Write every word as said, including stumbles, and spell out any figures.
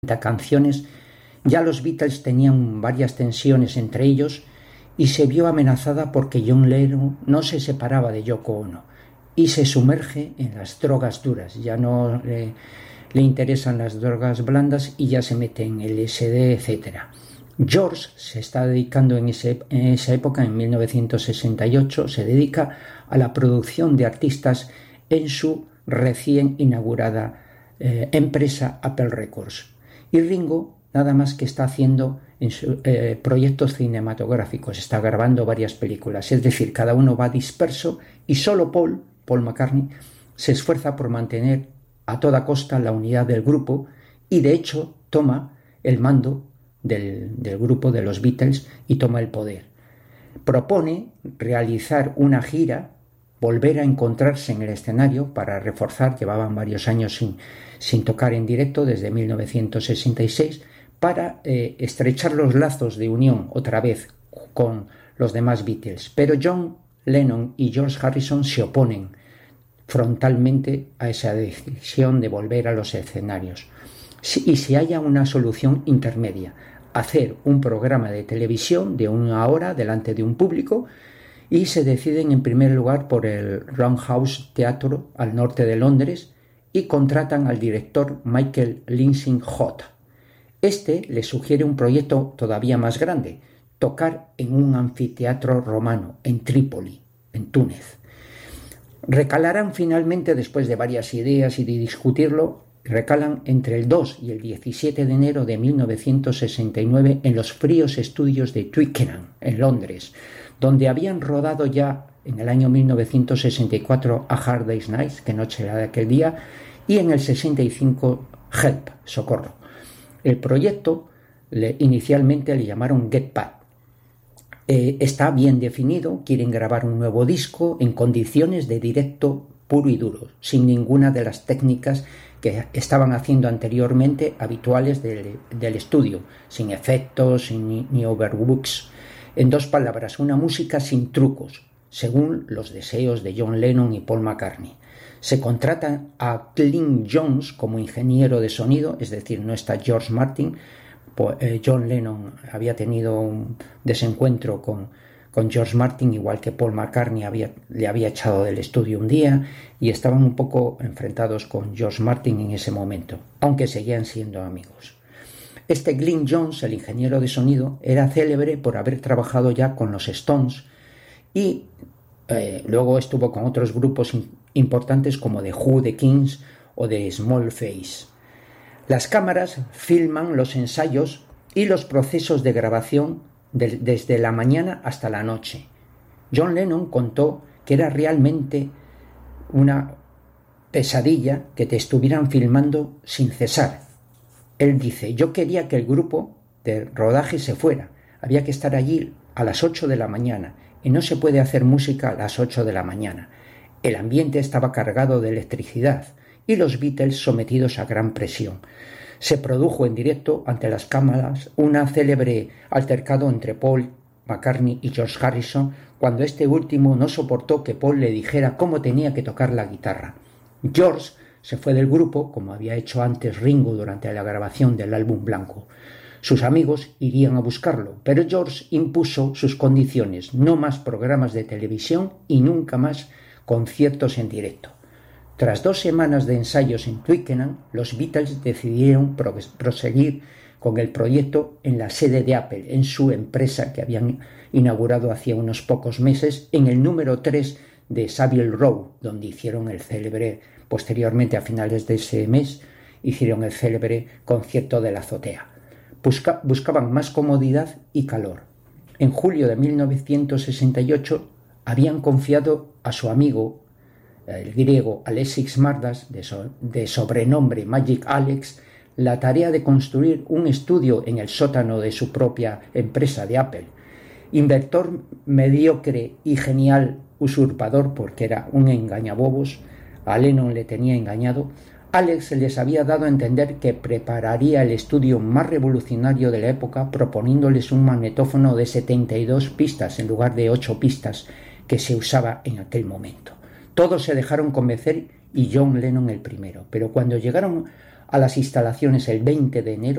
canciones, ya los Beatles tenían varias tensiones entre ellos y se vio amenazada porque John Lennon no se separaba de Yoko Ono y se sumerge en las drogas duras. Ya no le, le interesan las drogas blandas y ya se mete en L S D, etcétera. George se está dedicando en, ese, en esa época, en mil novecientos sesenta y ocho, se dedica a la producción de artistas en su recién inaugurada eh, empresa Apple Records. Y Ringo nada más que está haciendo en su, eh, proyectos cinematográficos, está grabando varias películas, es decir, cada uno va disperso y solo Paul, Paul McCartney, se esfuerza por mantener a toda costa la unidad del grupo y de hecho toma el mando del, del grupo de los Beatles y toma el poder. Propone realizar una gira, volver a encontrarse en el escenario para reforzar, llevaban varios años sin, sin tocar en directo desde mil novecientos sesenta y seis, para eh, estrechar los lazos de unión otra vez con los demás Beatles. Pero John Lennon y George Harrison se oponen frontalmente a esa decisión de volver a los escenarios. Y se halla una solución intermedia, hacer un programa de televisión de una hora delante de un público, y se deciden en primer lugar por el Roundhouse Theatre al norte de Londres y contratan al director Michael Lindsay Hott. Este le sugiere un proyecto todavía más grande, tocar en un anfiteatro romano en Trípoli, en Túnez. Recalarán finalmente, después de varias ideas y de discutirlo, recalan entre el dos y el diecisiete de enero de mil novecientos sesenta y nueve en los fríos estudios de Twickenham, en Londres, donde habían rodado ya en el año mil novecientos sesenta y cuatro A Hard Day's Night, que noche era de aquel día, y en el sesenta y cinco Help, Socorro. El proyecto le, inicialmente le llamaron Get Back. Eh, está bien definido, quieren grabar un nuevo disco en condiciones de directo puro y duro, sin ninguna de las técnicas que estaban haciendo anteriormente habituales del, del estudio, sin efectos, sin, ni, ni overbooks. En dos palabras, una música sin trucos, según los deseos de John Lennon y Paul McCartney. Se contrata a Clint Jones como ingeniero de sonido, es decir, no está George Martin. John Lennon había tenido un desencuentro con, con George Martin, igual que Paul McCartney había, le había echado del estudio un día, y estaban un poco enfrentados con George Martin en ese momento, aunque seguían siendo amigos. Este Clint Jones, el ingeniero de sonido, era célebre por haber trabajado ya con los Stones y eh, luego estuvo con otros grupos importantes como The Who, The Kings o The Small Faces. Las cámaras filman los ensayos y los procesos de grabación de, desde la mañana hasta la noche. John Lennon contó que era realmente una pesadilla que te estuvieran filmando sin cesar. Él dice, yo quería que el grupo de rodaje se fuera, había que estar allí a las ocho de la mañana y no se puede hacer música a las ocho de la mañana. El ambiente estaba cargado de electricidad y los Beatles sometidos a gran presión. Se produjo en directo ante las cámaras una célebre altercado entre Paul McCartney y George Harrison, cuando este último no soportó que Paul le dijera cómo tenía que tocar la guitarra. George se fue del grupo, como había hecho antes Ringo durante la grabación del álbum blanco. Sus amigos irían a buscarlo, pero George impuso sus condiciones, no más programas de televisión y nunca más conciertos en directo. Tras dos semanas de ensayos en Twickenham, los Beatles decidieron proseguir con el proyecto en la sede de Apple, en su empresa que habían inaugurado hacía unos pocos meses, en el número tres de Savile Row, donde hicieron el célebre, posteriormente a finales de ese mes, hicieron el célebre concierto de la azotea. Busca, buscaban más comodidad y calor. En julio de mil novecientos sesenta y ocho habían confiado a su amigo, el griego Alexis Mardas, de, so, de sobrenombre Magic Alex, la tarea de construir un estudio en el sótano de su propia empresa de Apple. Inventor mediocre y genial usurpador, porque era un engañabobos, a Lennon le tenía engañado, Alex les había dado a entender que prepararía el estudio más revolucionario de la época, proponiéndoles un magnetófono de setenta y dos pistas en lugar de ocho pistas que se usaba en aquel momento. Todos se dejaron convencer y John Lennon el primero, pero cuando llegaron a las instalaciones el veinte de enero,